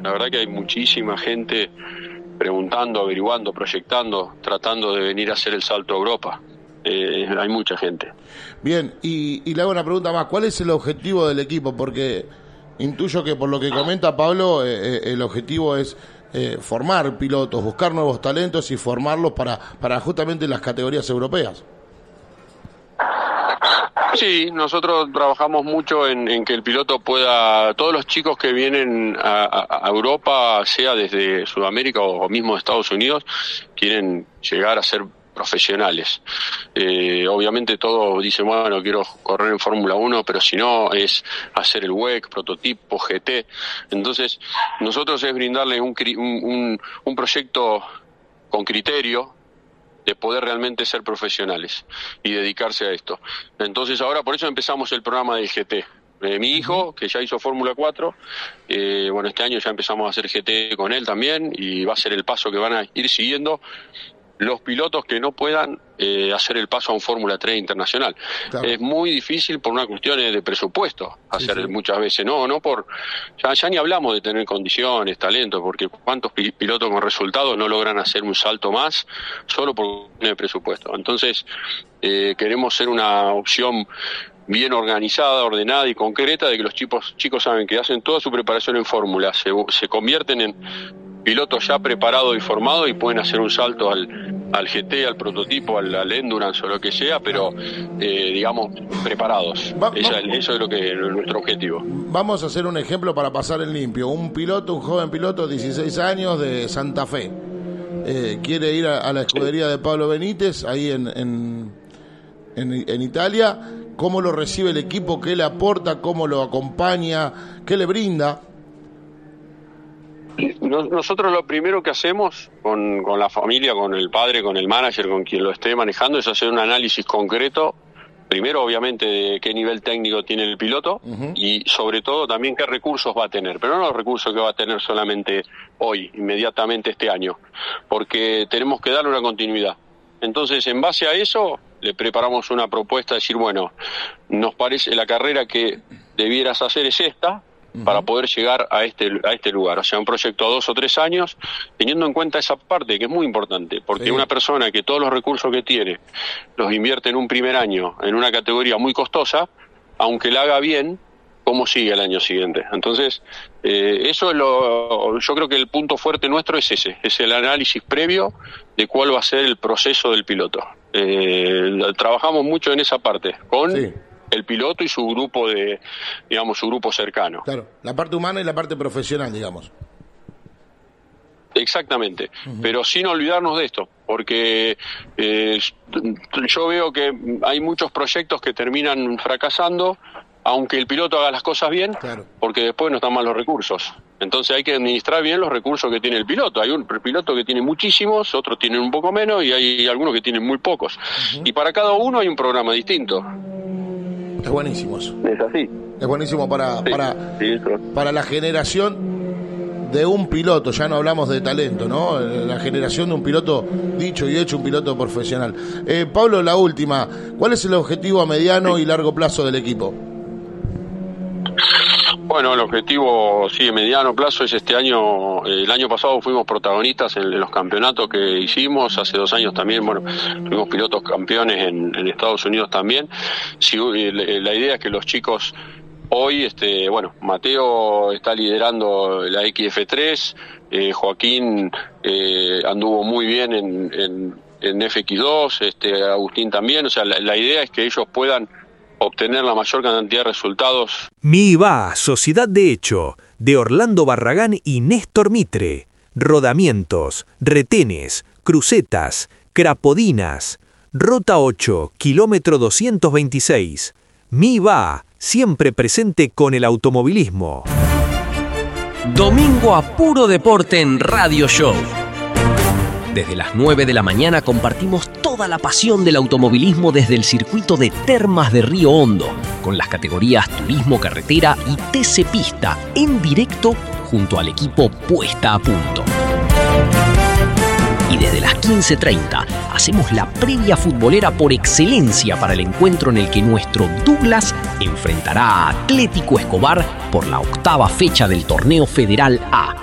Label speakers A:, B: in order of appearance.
A: La verdad que hay muchísima gente preguntando, averiguando, proyectando, tratando de venir a hacer el salto a Europa. Hay mucha gente.
B: Bien, y le hago una pregunta más. ¿Cuál es el objetivo del equipo? Porque intuyo que por lo que comenta Pablo, el objetivo es formar pilotos, buscar nuevos talentos y formarlos para justamente las categorías europeas.
A: Sí, nosotros trabajamos mucho en que el piloto pueda, todos los chicos que vienen a Europa, sea desde Sudamérica o mismo de Estados Unidos, quieren llegar a ser profesionales. Obviamente todos dicen, bueno, quiero correr en Fórmula 1, pero si no es hacer el WEC, prototipo, GT. Entonces, nosotros es brindarles un proyecto con criterio de poder realmente ser profesionales y dedicarse a esto. Entonces ahora por eso empezamos el programa del GT. Mi hijo, que ya hizo Fórmula 4, bueno, este año ya empezamos a hacer GT con él también, y va a ser el paso que van a ir siguiendo los pilotos que no puedan hacer el paso a un Fórmula 3 internacional. Claro. Es muy difícil por una cuestión de presupuesto hacer muchas veces, no por ya ni hablamos de tener condiciones, talento, porque cuántos pilotos con resultados no logran hacer un salto más solo por el presupuesto. Entonces queremos ser una opción bien organizada, ordenada y concreta, de que los chicos saben que hacen toda su preparación en Fórmula, se convierten en pilotos ya preparados y formados y pueden hacer un salto al GT, al prototipo, al Endurance o lo que sea, pero digamos preparados. Eso es lo que nuestro objetivo.
B: Vamos a hacer un ejemplo para pasar en limpio. Un joven piloto de 16 años de Santa Fe, quiere ir a la escudería de Pablo Benítez ahí en Italia. ¿Cómo lo recibe el equipo? ¿Qué le aporta? ¿Cómo lo acompaña? ¿Qué le brinda?
A: Nosotros lo primero que hacemos con la familia, con el padre, con el manager, con quien lo esté manejando, es hacer un análisis concreto. Primero, obviamente, de qué nivel técnico tiene el piloto y, sobre todo, también qué recursos va a tener. Pero no los recursos que va a tener solamente hoy, inmediatamente este año, porque tenemos que darle una continuidad. Entonces, en base a eso, le preparamos una propuesta de decir, bueno, nos parece la carrera que debieras hacer es esta, para poder llegar a este lugar. O sea, un proyecto a 2 o 3 años, teniendo en cuenta esa parte que es muy importante, porque una persona que todos los recursos que tiene los invierte en un primer año en una categoría muy costosa, aunque la haga bien, ¿cómo sigue el año siguiente? Entonces, eso es yo creo que el punto fuerte nuestro es ese, es el análisis previo de cuál va a ser el proceso del piloto. Trabajamos mucho en esa parte, con el piloto y su grupo su grupo cercano. Claro,
B: la parte humana y la parte profesional, digamos.
A: Exactamente, pero sin olvidarnos de esto, porque yo veo que hay muchos proyectos que terminan fracasando, aunque el piloto haga las cosas bien, porque después no están mal los recursos. Entonces hay que administrar bien los recursos que tiene el piloto. Hay un piloto que tiene muchísimos, otros tienen un poco menos y hay algunos que tienen muy pocos. Y para cada uno hay un programa distinto.
B: Es buenísimo eso.
A: Es así.
B: Es buenísimo para la generación de un piloto. Ya no hablamos de talento, ¿no? La generación de un piloto dicho y hecho, un piloto profesional. Pablo, la última. ¿Cuál es el objetivo a mediano y largo plazo del equipo?
A: Bueno, el objetivo, sí, a mediano plazo es este año. El año pasado fuimos protagonistas en los campeonatos que hicimos. Hace 2 años también, bueno, fuimos pilotos campeones en Estados Unidos también. Sí, la idea es que los chicos hoy, Mateo está liderando la XF3, Joaquín anduvo muy bien en FX2, Agustín también. O sea, la idea es que ellos puedan obtener la mayor cantidad de resultados.
C: MIVA, Sociedad de Hecho, de Orlando Barragán y Néstor Mitre. Rodamientos, retenes, crucetas, crapodinas. Rota 8, kilómetro 226. MIVA, siempre presente con el automovilismo.
D: Domingo a puro deporte en Radio Show. Desde las 9 de la mañana compartimos toda la pasión del automovilismo desde el circuito de Termas de Río Hondo, con las categorías Turismo Carretera y TC Pista, en directo junto al equipo Puesta a Punto. Y desde las 15:30 hacemos la previa futbolera por excelencia para el encuentro en el que nuestro Douglas enfrentará a Atlético Escobar por la 8ª fecha del Torneo Federal A.